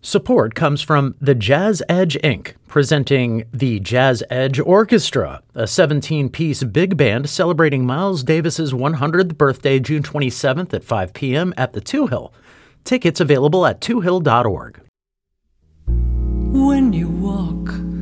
Support comes from the Jazz Edge, Inc., presenting the Jazz Edge Orchestra, a 17-piece big band celebrating Miles Davis's 100th birthday June 27th at 5 p.m. at the Two Hill. Tickets available at twohill.org. When you walk